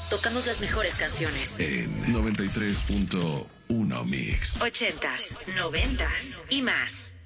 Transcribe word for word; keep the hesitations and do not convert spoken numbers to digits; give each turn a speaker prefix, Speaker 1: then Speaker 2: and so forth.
Speaker 1: Tocamos las mejores canciones.
Speaker 2: En noventa y tres punto uno Mix.
Speaker 1: Ochentas, noventas y más.